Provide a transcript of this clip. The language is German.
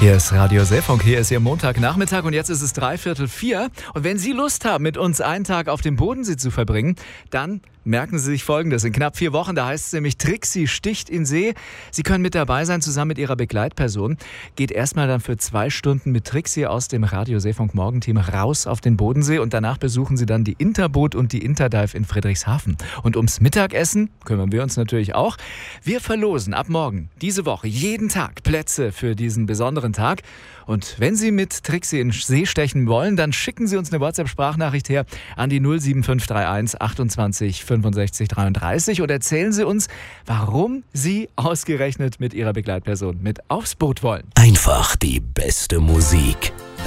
Hier ist Radio Seefunk, hier ist Ihr Montagnachmittag und jetzt ist es 3:45. Und wenn Sie Lust haben, mit uns einen Tag auf dem Bodensee zu verbringen, dann merken Sie sich Folgendes. In knapp 4 Wochen, da heißt es nämlich Trixie sticht in See. Sie können mit dabei sein, zusammen mit Ihrer Begleitperson. Geht erstmal dann für 2 Stunden mit Trixie aus dem Radio Seefunk Morgenteam raus auf den Bodensee und danach besuchen Sie dann die Interboot und die Interdive in Friedrichshafen. Und ums Mittagessen kümmern wir uns natürlich auch. Wir verlosen ab morgen, diese Woche, jeden Tag Plätze für diesen besonderen Tag. Und wenn Sie mit Trixie in See stechen wollen, dann schicken Sie uns eine WhatsApp-Sprachnachricht her an die 07531 28 65 33 und erzählen Sie uns, warum Sie ausgerechnet mit Ihrer Begleitperson mit aufs Boot wollen. Einfach die beste Musik.